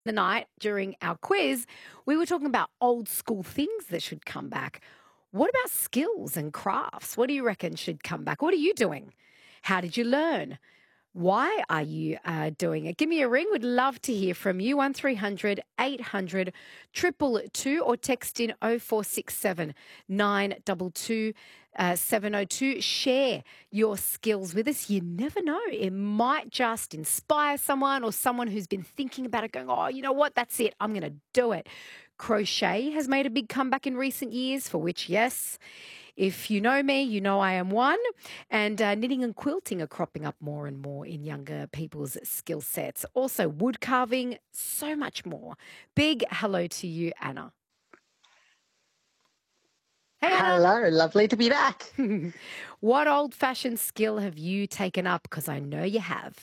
The night during our quiz, we were talking about old school things that should come back. What about skills and crafts? What do you reckon should come back? What are you doing? How did you learn? Why are you doing it? Give me a ring. We'd love to hear from you. 1300 800 222 or text in 0467 922 702. Share your skills with us. You never know. It might just inspire someone or someone who's been thinking about it, going, oh, you know what? That's it. I'm going to do it. Crochet has made a big comeback in recent years, for which, yes, if you know me, you know I am one. And knitting and quilting are cropping up more and more in younger people's skill sets. Also, wood carving, so much more. Big hello to you, Anna. Hey, Anna. Hello, lovely to be back. What old-fashioned skill have you taken up? Because I know you have.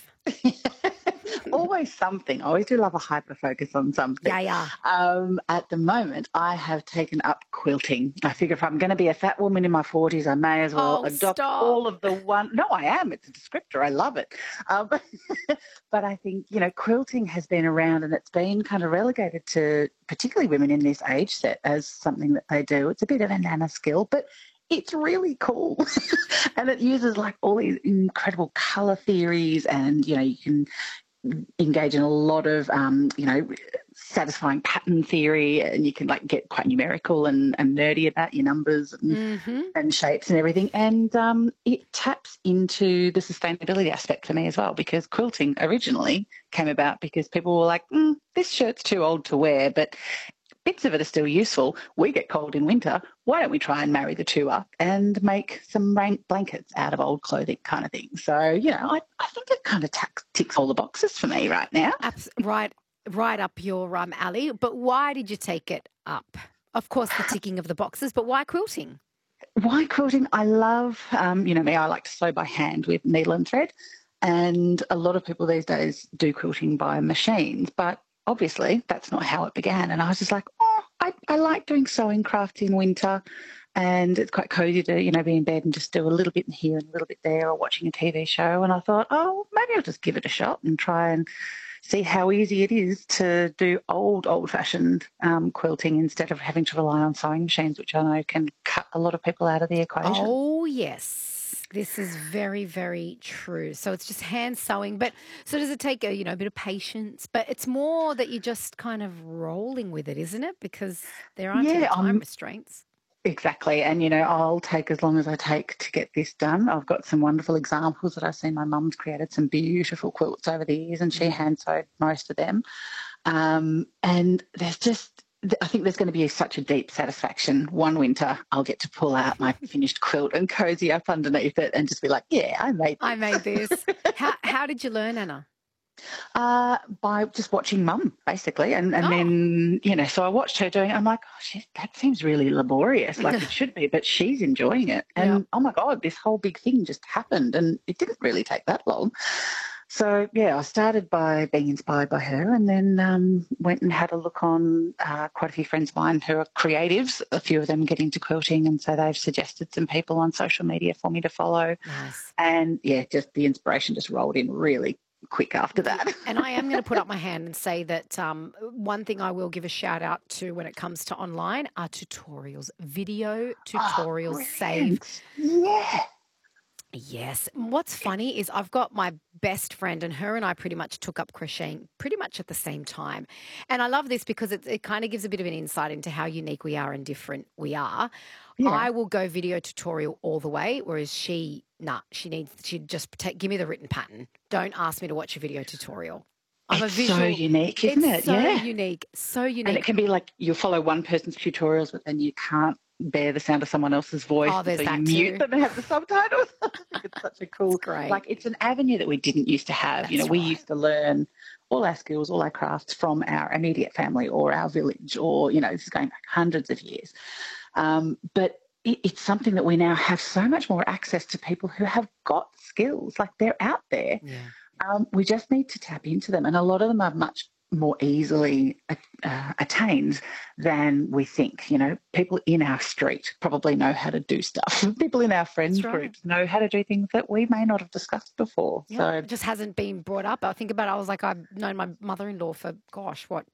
Always something. I always do love a hyper focus on something. Yeah. At the moment, I have taken up quilting. I figure if I'm going to be a fat woman in my 40s, I may as well adopt Stop. all of the one. No, I am. It's a descriptor. I love it. But I think, quilting has been around and it's been kind of relegated to particularly women in this age set as something that they do. It's a bit of a nana skill, but it's really cool. And it uses like all these incredible color theories and, you can engage in a lot of, satisfying pattern theory, and you can like get quite numerical and nerdy about your numbers and shapes and everything. And it taps into the sustainability aspect for me as well, because quilting originally came about because people were like, this shirt's too old to wear, but bits of it are still useful. We get cold in winter. Why don't we try and marry the two up and make some blankets out of old clothing kind of thing? So, I think it kind of ticks all the boxes for me right now. Right up your alley. But why did you take it up? Of course, the ticking of the boxes, but why quilting? Why quilting? I love, me, I like to sew by hand with needle and thread. And a lot of people these days do quilting by machines, but obviously that's not how it began. And I was just like, I like doing sewing crafts in winter, and it's quite cozy to, be in bed and just do a little bit here and a little bit there, or watching a TV show. And I thought, maybe I'll just give it a shot and try and see how easy it is to do old-fashioned quilting instead of having to rely on sewing machines, which I know can cut a lot of people out of the equation. Oh, yes. This is very, very true. So it's just hand sewing. But so does it take a bit of patience? But it's more that you're just kind of rolling with it, isn't it? Because there aren't any time restraints. Exactly. And, I'll take as long as I take to get this done. I've got some wonderful examples that I've seen. My mum's created some beautiful quilts over the years, and she hand sewed most of them. And I think there's going to be such a deep satisfaction. One winter, I'll get to pull out my finished quilt and cozy up underneath it and just be like, yeah, I made this. How did you learn, Anna? By just watching mum, basically. And then, so I watched her doing it. I'm like, that seems really laborious, like it should be, but she's enjoying it. And oh my God, this whole big thing just happened, and it didn't really take that long. So, I started by being inspired by her, and then went and had a look on quite a few friends of mine who are creatives. A few of them get into quilting, and so they've suggested some people on social media for me to follow. Nice. And, just the inspiration just rolled in really quick after that. And I am going to put up my hand and say that one thing I will give a shout out to when it comes to online are tutorials. Video tutorials save. Yeah. Yes. What's funny is I've got my best friend, and her and I pretty much took up crocheting pretty much at the same time. And I love this because it kind of gives a bit of an insight into how unique we are and different we are. Yeah. I will go video tutorial all the way, whereas she'd just give me the written pattern. Don't ask me to watch a video tutorial. It's so unique, isn't it? So unique. So unique. And it can be like you follow one person's tutorials, but then you can't bear the sound of someone else's voice. Oh, there's so that you too. mute them and have the subtitles. It's such a cool, great. Like it's an avenue that we didn't used to have. That's we used to learn all our skills, all our crafts from our immediate family or our village, or, this is going back hundreds of years. But it's something that we now have so much more access to people who have got skills, like they're out there. Yeah. We just need to tap into them. And a lot of them are much more easily attained than we think. People in our street probably know how to do stuff. People in our friends groups know how to do things that we may not have discussed before. Yeah, so it just hasn't been brought up. I think about it, I was like, I've known my mother-in-law for,